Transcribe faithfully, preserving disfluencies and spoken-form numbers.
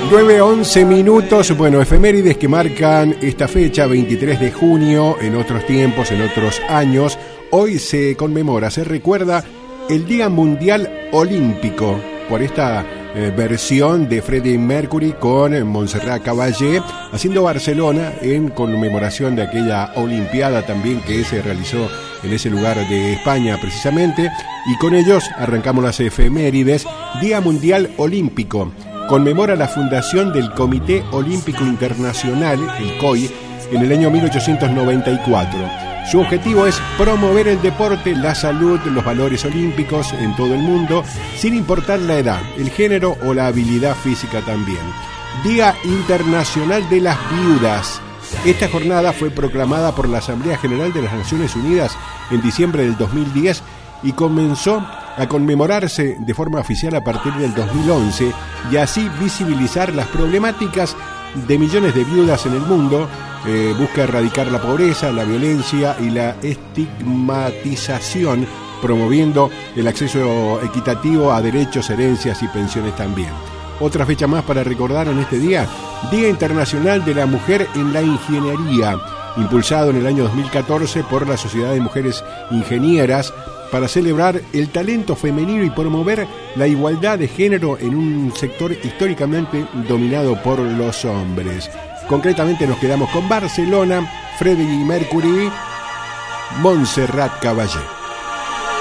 nueve once minutos, bueno, efemérides que marcan esta fecha, veintitrés de junio, en otros tiempos, en otros años. Hoy se conmemora, se recuerda el Día Mundial Olímpico, por esta eh, versión de Freddie Mercury con Montserrat Caballé, haciendo Barcelona en conmemoración de aquella Olimpiada también que se realizó en ese lugar de España precisamente. Y con ellos arrancamos las efemérides. Día Mundial Olímpico. Conmemora la fundación del Comité Olímpico Internacional, el C O I, en el año mil ochocientos noventa y cuatro. Su objetivo es promover el deporte, la salud, los valores olímpicos en todo el mundo, sin importar la edad, el género o la habilidad física también. Día Internacional de las Viudas. Esta jornada fue proclamada por la Asamblea General de las Naciones Unidas en diciembre del dos mil diez y comenzó a conmemorarse de forma oficial a partir del dos mil once y así visibilizar las problemáticas de millones de viudas en el mundo. Eh, busca erradicar la pobreza, la violencia y la estigmatización, promoviendo el acceso equitativo a derechos, herencias y pensiones también. Otra fecha más para recordar en este día, Día Internacional de la Mujer en la Ingeniería, impulsado en el año dos mil catorce por la Sociedad de Mujeres Ingenieras, para celebrar el talento femenino y promover la igualdad de género en un sector históricamente dominado por los hombres. Concretamente nos quedamos con Barcelona, Freddie Mercury, Montserrat Caballé.